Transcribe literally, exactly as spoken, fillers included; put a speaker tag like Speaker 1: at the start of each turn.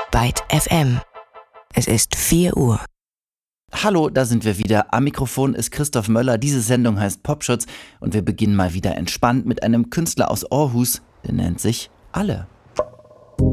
Speaker 1: Byte F M. Es ist vier Uhr.
Speaker 2: Hallo, da sind wir wieder. Am Mikrofon ist Christoph Möller. Diese Sendung heißt Popschutz und wir beginnen mal wieder entspannt mit einem Künstler aus Aarhus, der nennt sich Alle.